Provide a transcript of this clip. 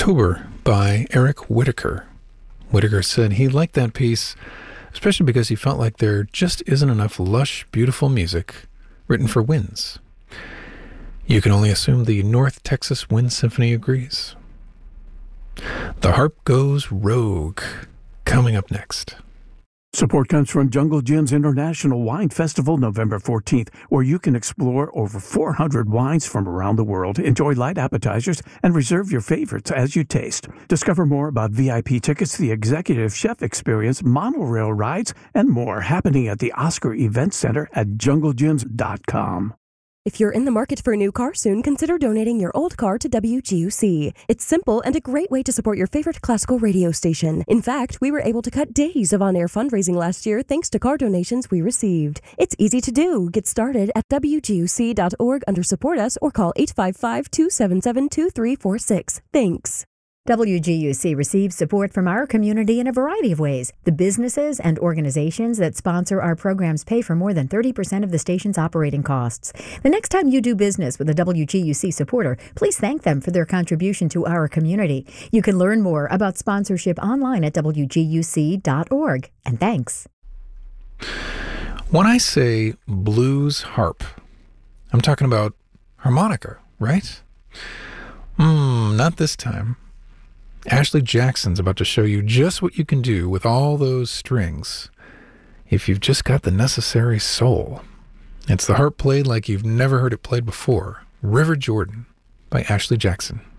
October by Eric Whitacre. Whitacre said he liked that piece, especially because he felt like there just isn't enough lush, beautiful music written for winds. You can only assume the North Texas Wind Symphony agrees. The Harp Goes Rogue, coming up next. Support comes from Jungle Jim's International Wine Festival November 14th, where you can explore over 400 wines from around the world, enjoy light appetizers, and reserve your favorites as you taste. Discover more about VIP tickets, the Executive Chef Experience, monorail rides, and more happening at the Oscar Event Center at junglejims.com. If you're in the market for a new car soon, consider donating your old car to WGUC. It's simple and a great way to support your favorite classical radio station. In fact, we were able to cut days of on-air fundraising last year thanks to car donations we received. It's easy to do. Get started at WGUC.org under Support Us or call 855-277-2346. Thanks. WGUC receives support from our community in a variety of ways. The businesses and organizations that sponsor our programs pay for more than 30% of the station's operating costs. The next time you do business with a WGUC supporter, please thank them for their contribution to our community. You can learn more about sponsorship online at WGUC.org. And thanks. When I say blues harp, I'm talking about harmonica, right? Not this time. Ashley Jackson's about to show you just what you can do with all those strings if you've just got the necessary soul. It's the harp played like you've never heard it played before. River Jordan by Ashley Jackson.